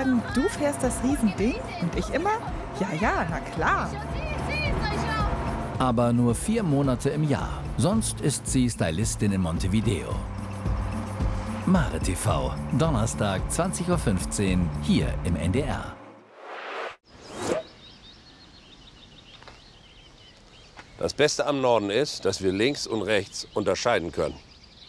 sagen, du fährst das Riesending? Und ich immer, ja, ja, na klar. Aber nur 4 Monate im Jahr. Sonst ist sie Stylistin in Montevideo. Mare TV, Donnerstag 20:15 Uhr, hier im NDR. Das Beste am Norden ist, dass wir links und rechts unterscheiden können.